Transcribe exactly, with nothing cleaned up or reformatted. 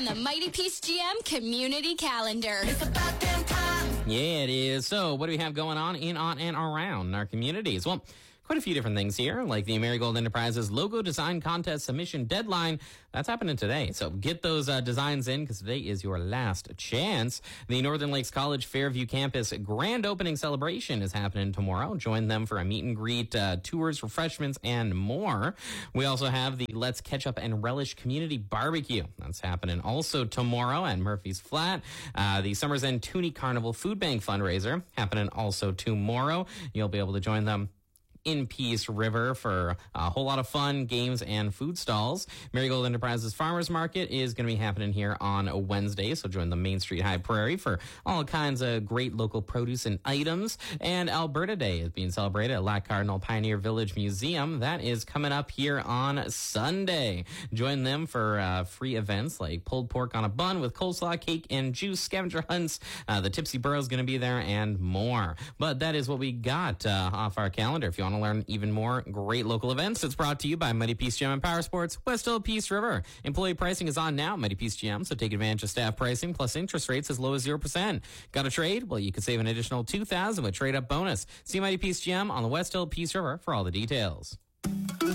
on the Mighty Peace G M community calendar. It's about damn time. Yeah, it is. So what do we have going on in, on, and around our communities? Well, quite a few different things here, like the Marigold Enterprises logo design contest submission deadline. That's happening today. So get those uh, designs in because today is your last chance. The Northern Lakes College Fairview Campus grand opening celebration is happening tomorrow. Join them for a meet and greet, uh, tours, refreshments, and more. We also have the Let's Ketchup and Relish Community Barbecue. That's happening also tomorrow at Murphy's Flat. Uh, the Summer's End Toonie Carnival Food Bank fundraiser happening also tomorrow. You'll be able to join them in Peace River for a whole lot of fun, games, and food stalls. Marigold Enterprises Farmers Market is going to be happening here on Wednesday, so join the Main Street High Prairie for all kinds of great local produce and items. And Alberta Day is being celebrated at Lac Cardinal Pioneer Village Museum. That is coming up here on Sunday. Join them for uh, free events like pulled pork on a bun with coleslaw, cake, and juice, scavenger hunts. Uh, the Tipsy Burro is going to be there and more. But that is what we got uh, off our calendar. If you want to learn even more great local events, it's brought to you by Mighty Peace G M and Power Sports, West Hill Peace River. Employee pricing is on now, Mighty Peace G M, so take advantage of staff pricing plus interest rates as low as zero percent. Got a trade? Well, you could save an additional two thousand dollars with trade-up bonus. See Mighty Peace G M on the West Hill Peace River for all the details.